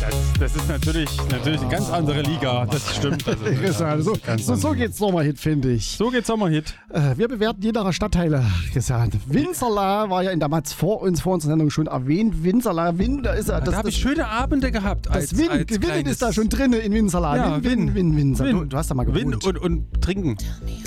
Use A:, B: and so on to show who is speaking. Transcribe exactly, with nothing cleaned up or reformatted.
A: das, das ist natürlich, natürlich eine ganz andere Liga. Das stimmt. Also,
B: Christian, so, so, so geht's Sommerhit, finde ich.
A: So geht's Sommerhit.
B: Äh, wir bewerten je nach Stadtteile, Christian. Winzerla war ja in damals vor uns, vor unserer Sendung schon erwähnt. Winzerla, Win, da ist er.
A: Da habe ich schöne Abende gehabt. Als,
B: das Win,
A: als
B: Win ist da schon drin in Winzerla.
A: Ja,
B: Win, Win, Win, Winzer.
A: Win.
B: Du, du hast da mal gewohnt.
A: Win und, und trinken.